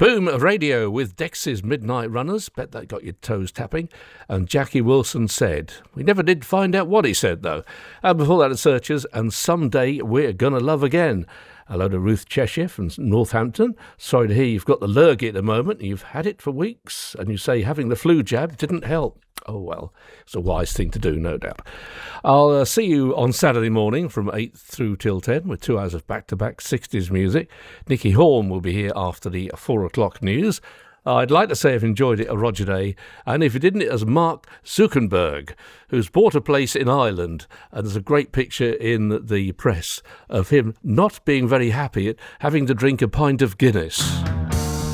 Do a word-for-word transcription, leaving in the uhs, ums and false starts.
Boom Radio with Dex's Midnight Runners. Bet that got your toes tapping. And Jackie Wilson said. We never did find out what he said, though. And before that, the Searchers and Someday We're Gonna Love Again. Hello to Ruth Cheshire from Northampton. Sorry to hear you've got the lurgy at the moment. You've had it for weeks. And you say having the flu jab didn't help. Oh, well, it's a wise thing to do, no doubt. I'll uh, see you on Saturday morning from eight through till ten with two hours of back-to-back sixties music. Nicky Horn will be here after the four o'clock news. I'd like to say I've enjoyed it, a Roger Day, and if you didn't, it was Mark Zuckerberg, who's bought a place in Ireland, and there's a great picture in the press of him not being very happy at having to drink a pint of Guinness.